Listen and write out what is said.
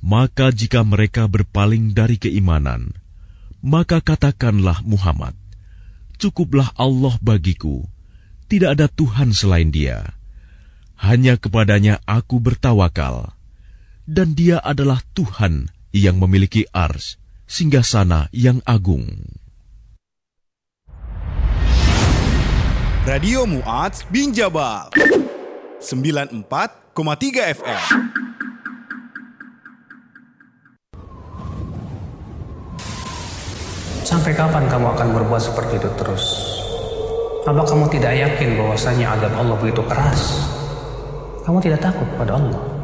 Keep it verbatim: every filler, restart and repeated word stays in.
Maka jika mereka berpaling dari keimanan, maka katakanlah Muhammad, cukuplah Allah bagiku, tidak ada Tuhan selain Dia. Hanya kepadanya aku bertawakal, dan Dia adalah Tuhan yang memiliki ars, singgasana yang agung. Radio Mu'adz bin Jabal sembilan puluh empat koma tiga F M. Sampai kapan kamu akan berbuat seperti itu terus? Apa kamu tidak yakin bahwasanya azab Allah begitu keras? Kamu tidak takut pada Allah?